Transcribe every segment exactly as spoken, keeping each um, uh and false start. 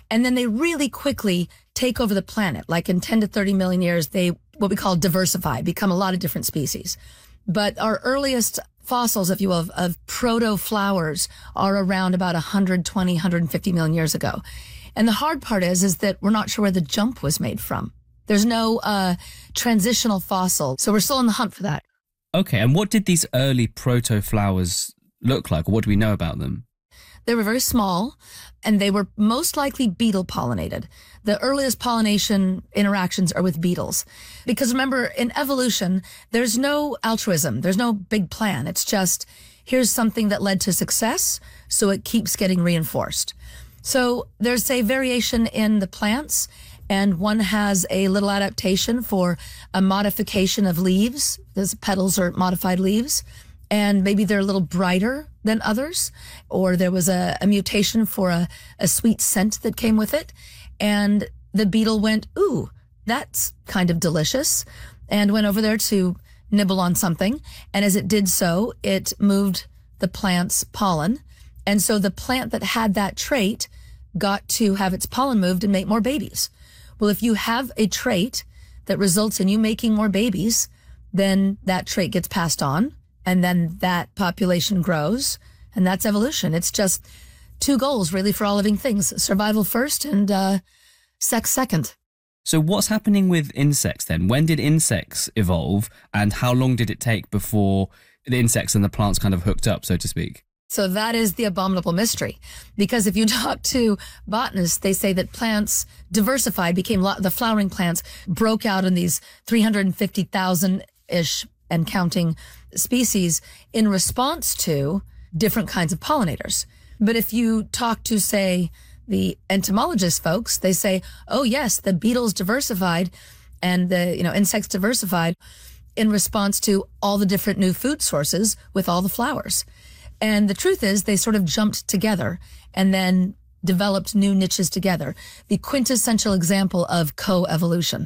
And then they really quickly take over the planet. Like in ten to thirty million years, they, what we call diversify, become a lot of different species. But our earliest fossils, if you will, of, of proto-flowers are around about one hundred twenty, one hundred fifty million years ago. And the hard part is, is that we're not sure where the jump was made from. There's no uh, transitional fossil. So we're still on the hunt for that. Okay, and what did these early proto-flowers look like? Or what do we know about them? They were very small, and they were most likely beetle pollinated. The earliest pollination interactions are with beetles. Because remember, in evolution, there's no altruism. There's no big plan. It's just, here's something that led to success, so it keeps getting reinforced. So there's a variation in the plants, and one has a little adaptation for a modification of leaves. Those petals are modified leaves. And maybe they're a little brighter than others, or there was a, a mutation for a, a sweet scent that came with it. And the beetle went, ooh, that's kind of delicious, and went over there to nibble on something. And as it did so, it moved the plant's pollen. And so the plant that had that trait got to have its pollen moved and make more babies. Well, if you have a trait that results in you making more babies, then that trait gets passed on. And then that population grows, and that's evolution. It's just two goals, really, for all living things. Survival first and uh, sex second. So what's happening with insects then? When did insects evolve, and how long did it take before the insects and the plants kind of hooked up, so to speak? So that is the abominable mystery. Because if you talk to botanists, they say that plants diversified, became lo- the flowering plants broke out in these three hundred fifty thousand-ish and counting species in response to different kinds of pollinators. But if you talk to, say, the entomologist folks, they say, oh yes, the beetles diversified and the, you know, insects diversified in response to all the different new food sources with all the flowers. And the truth is they sort of jumped together and then developed new niches together. The quintessential example of co-evolution.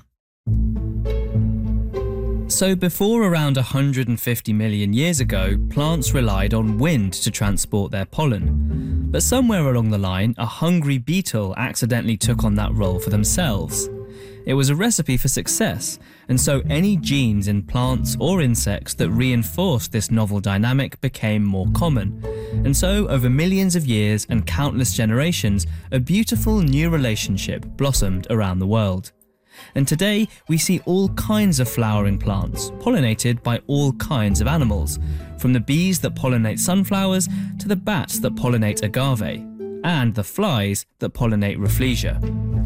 So before around one hundred fifty million years ago, plants relied on wind to transport their pollen. But somewhere along the line, a hungry beetle accidentally took on that role for themselves. It was a recipe for success, and so any genes in plants or insects that reinforced this novel dynamic became more common. And so, over millions of years and countless generations, a beautiful new relationship blossomed around the world. And today, we see all kinds of flowering plants, pollinated by all kinds of animals, from the bees that pollinate sunflowers to the bats that pollinate agave, and the flies that pollinate Rafflesia.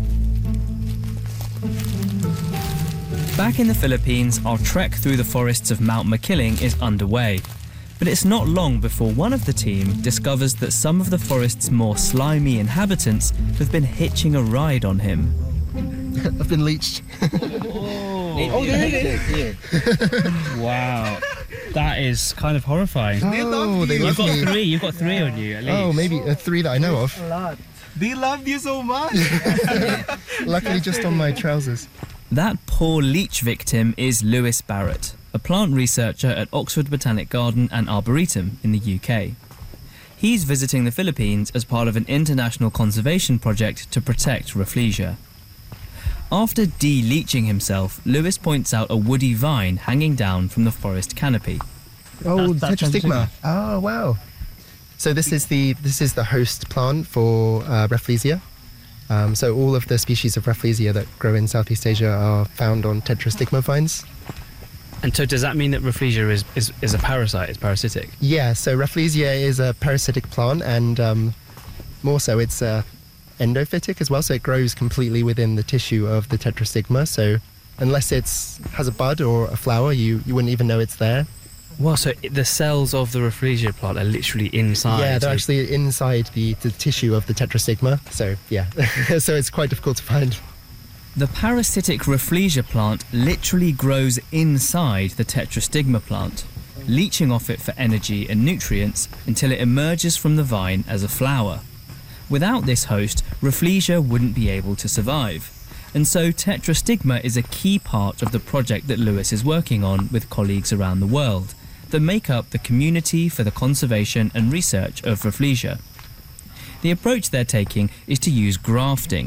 Back in the Philippines, our trek through the forests of Mount Makiling is underway. But it's not long before one of the team discovers that some of the forest's more slimy inhabitants have been hitching a ride on him. I've been leached. Oh, oh there it is. Wow. That is kind of horrifying. Oh, they You've love got me. three. You've got three on you, at least. Oh, maybe uh, three that I know of. They loved you so much. Luckily, just on my trousers. That poor leech victim is Lewis Barrett, a plant researcher at Oxford Botanic Garden and Arboretum in the U K. He's visiting the Philippines as part of an international conservation project to protect Rafflesia. After de-leeching himself, Lewis points out a woody vine hanging down from the forest canopy. Oh, That's- that's Tetrastigma. Oh, wow. So this is the this is the host plant for uh, Rafflesia. Um, so all of the species of Rafflesia that grow in Southeast Asia are found on Tetrastigma vines. And so does that mean that Rafflesia is, is, is a parasite, it's parasitic? Yeah, so Rafflesia is a parasitic plant, and um, more so it's uh, endophytic as well, so it grows completely within the tissue of the Tetrastigma. So unless it's has a bud or a flower, you, you wouldn't even know it's there. Well, so the cells of the Rafflesia plant are literally inside. Yeah, they're so- actually inside the, the tissue of the Tetrastigma. So yeah, so it's quite difficult to find. The parasitic Rafflesia plant literally grows inside the Tetrastigma plant, leeching off it for energy and nutrients until it emerges from the vine as a flower. Without this host, Rafflesia wouldn't be able to survive. And so Tetrastigma is a key part of the project that Lewis is working on with colleagues around the world that make up the Community for the Conservation and Research of Rafflesia. The approach they're taking is to use grafting,